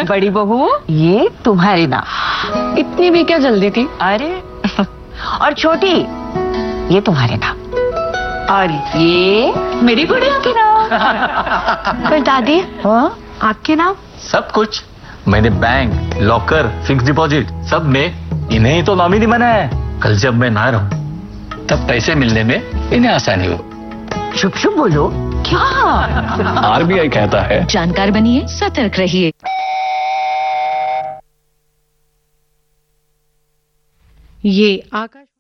बड़ी बहू, ये तुम्हारे नाम। इतनी भी क्या जल्दी थी? अरे और छोटी, ये तुम्हारे नाम। और ये मेरी गुड़िया के नाम। पर दादी, हाँ? आपके नाम? सब कुछ मैंने बैंक, लॉकर, फिक्स डिपॉजिट सब में इन्हें ही तो नॉमिनी बनाया है। कल जब मैं ना रहूं तब पैसे मिलने में इन्हें आसानी हो। चुप चुप बोलो। क्या? आरबीआई कहता है जानकार बनिए, सतर्क रहिए। ये आकाश